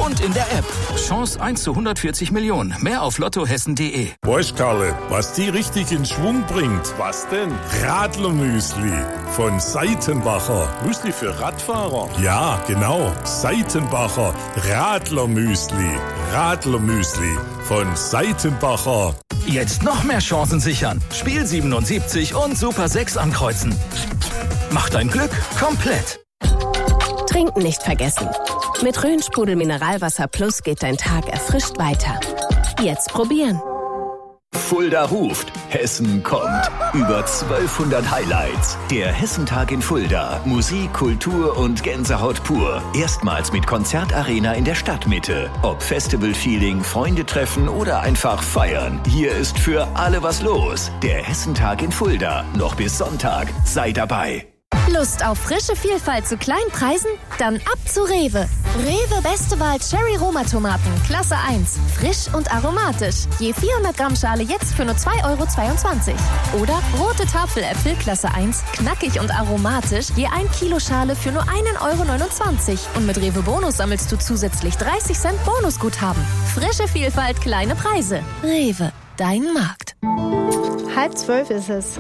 und in der App. Chance 1 zu 140 Millionen. Mehr auf lottohessen.de. Weißt Karle, was die richtig in Schwung bringt? Was denn? Radlermüsli von Seitenbacher. Müsli für Radfahrer? Ja, genau. Seitenbacher Radlermüsli. Radlermüsli von Seitenbacher. Jetzt noch mehr Chancen sichern. Spiel 77 und Super 6 ankreuzen. Mach dein Glück komplett. Trinken nicht vergessen. Mit Rhön-Sprudel Mineralwasser Plus geht dein Tag erfrischt weiter. Jetzt probieren. Fulda ruft, Hessen kommt. Über 1200 Highlights. Der Hessentag in Fulda. Musik, Kultur und Gänsehaut pur. Erstmals mit Konzertarena in der Stadtmitte. Ob Festival-Feeling, Freunde treffen oder einfach feiern. Hier ist für alle was los. Der Hessentag in Fulda. Noch bis Sonntag. Sei dabei. Lust auf frische Vielfalt zu kleinen Preisen? Dann ab zu Rewe. Rewe beste Wahl Cherry Roma Tomaten, Klasse 1. Frisch und aromatisch. Je 400 Gramm Schale jetzt für nur 2,22 €. Oder rote Tafeläpfel, Klasse 1. Knackig und aromatisch. Je 1 Kilo Schale für nur 1,29 €. Und mit Rewe Bonus sammelst du zusätzlich 30 Cent Bonusguthaben. Frische Vielfalt, kleine Preise. Rewe, dein Markt. 11:30 ist es.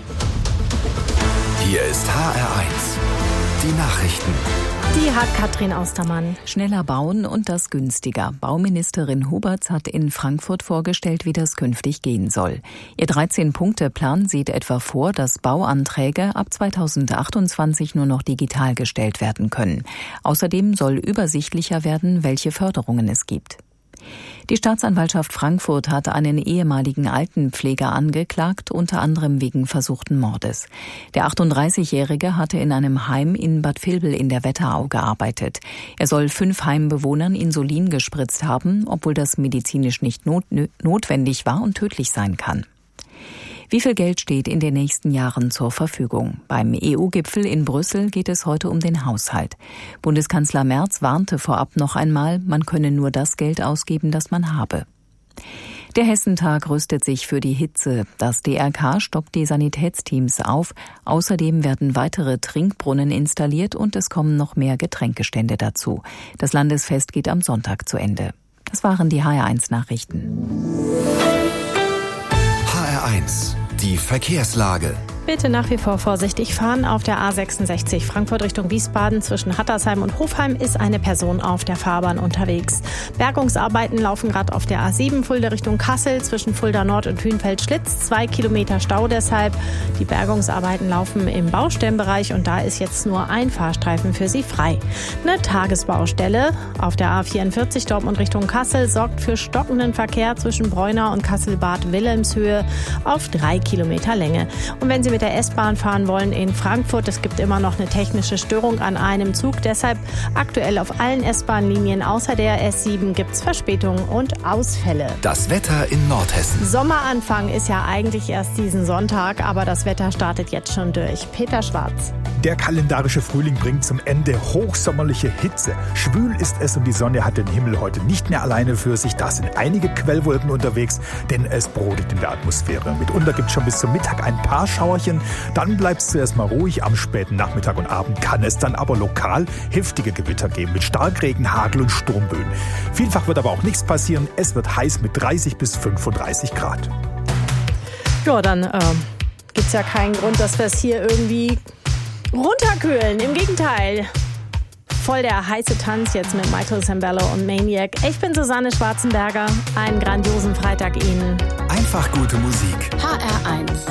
Hier ist HR1. Die Nachrichten. Die hat Katrin Austermann. Schneller bauen und das günstiger. Bauministerin Huberts hat in Frankfurt vorgestellt, wie das künftig gehen soll. Ihr 13-Punkte-Plan sieht etwa vor, dass Bauanträge ab 2028 nur noch digital gestellt werden können. Außerdem soll übersichtlicher werden, welche Förderungen es gibt. Die Staatsanwaltschaft Frankfurt hat einen ehemaligen Altenpfleger angeklagt, unter anderem wegen versuchten Mordes. Der 38-Jährige hatte in einem Heim in Bad Vilbel in der Wetterau gearbeitet. Er soll 5 Heimbewohnern Insulin gespritzt haben, obwohl das medizinisch nicht notwendig war und tödlich sein kann. Wie viel Geld steht in den nächsten Jahren zur Verfügung? Beim EU-Gipfel in Brüssel geht es heute um den Haushalt. Bundeskanzler Merz warnte vorab noch einmal, man könne nur das Geld ausgeben, das man habe. Der Hessentag rüstet sich für die Hitze. Das DRK stockt die Sanitätsteams auf. Außerdem werden weitere Trinkbrunnen installiert und es kommen noch mehr Getränkestände dazu. Das Landesfest geht am Sonntag zu Ende. Das waren die HR1-Nachrichten. HR1, die Verkehrslage. Bitte nach wie vor vorsichtig fahren. Auf der A66 Frankfurt Richtung Wiesbaden zwischen Hattersheim und Hofheim ist eine Person auf der Fahrbahn unterwegs. Bergungsarbeiten laufen gerade auf der A7 Fulda Richtung Kassel zwischen Fulda Nord und Hünfeld-Schlitz. 2 Kilometer Stau deshalb. Die Bergungsarbeiten laufen im Baustellenbereich und da ist jetzt nur ein Fahrstreifen für Sie frei. Eine Tagesbaustelle auf der A44 Dortmund Richtung Kassel sorgt für stockenden Verkehr zwischen Bräunau und Kassel-Bad Wilhelmshöhe auf 3 Kilometer Länge. Und wenn Sie mit der S-Bahn fahren wollen in Frankfurt, es gibt immer noch eine technische Störung an einem Zug. Deshalb aktuell auf allen S-Bahn-Linien außer der S7 gibt es Verspätungen und Ausfälle. Das Wetter in Nordhessen. Sommeranfang ist ja eigentlich erst diesen Sonntag, aber das Wetter startet jetzt schon durch. Peter Schwarz. Der kalendarische Frühling bringt zum Ende hochsommerliche Hitze. Schwül ist es und die Sonne hat den Himmel heute nicht mehr alleine für sich. Da sind einige Quellwolken unterwegs, denn es brodelt in der Atmosphäre. Mitunter gibt es schon bis zum Mittag ein paar Schauerchen. Dann bleibt es zuerst mal ruhig. Am späten Nachmittag und Abend kann es dann aber lokal heftige Gewitter geben mit Starkregen, Hagel und Sturmböen. Vielfach wird aber auch nichts passieren. Es wird heiß mit 30 bis 35 Grad. Ja, dann gibt es ja keinen Grund, dass wir es hier irgendwie runterkühlen. Im Gegenteil. Voll der heiße Tanz jetzt mit Michael Sambello und Maniac. Ich bin Susanne Schwarzenberger. Einen grandiosen Freitag Ihnen. Einfach gute Musik. HR1.